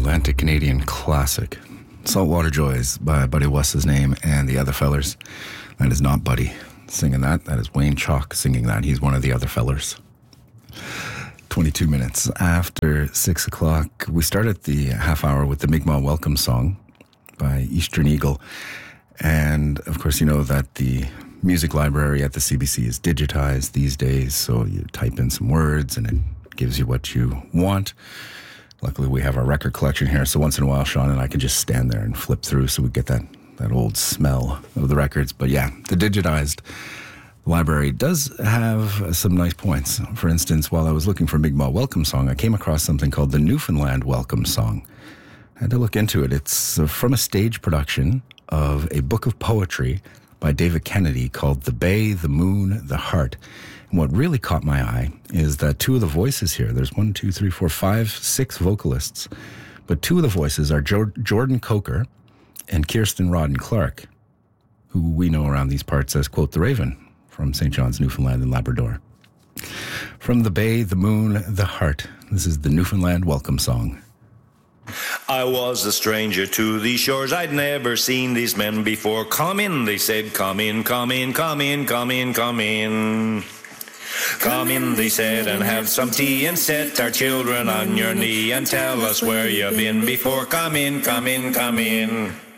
Atlantic Canadian classic. Saltwater Joys by Buddy West's name and the Other Fellers. That is not Buddy singing that. That is Wayne Chalk singing that. He's one of the Other Fellers. 22 minutes after 6 o'clock. We started the half hour with the Mi'kmaq Welcome Song by Eastern Eagle. And, of course, you know that the music library at the CBC is digitized these days, so you type in some words and it gives you what you want. Luckily, we have our record collection here, so once in a while, Sean and I can just stand there and flip through so we get that old smell of the records. But yeah, the digitized library does have some nice points. For instance, while I was looking for Mi'kmaq Welcome Song, I came across something called the Newfoundland Welcome Song. I had to look into it. It's from a stage production of a book of poetry by David Kennedy called The Bay, the Moon, the Heart. And what really caught my eye is that two of the voices here, there's 6 vocalists, but two of the voices are Jordan Coker and Kirsten Rodden Clark, who we know around these parts as, quote, the Raven from St. John's, Newfoundland and Labrador. From The Bay, the Moon, the Heart, this is the Newfoundland Welcome Song. I was a stranger to these shores, I'd never seen these men before. Come in, they said, come in, come in, come in, come in, come in. Come in, they said, and have some tea and set our children on your knee and tell us where you've been before. Come in, come in, come in.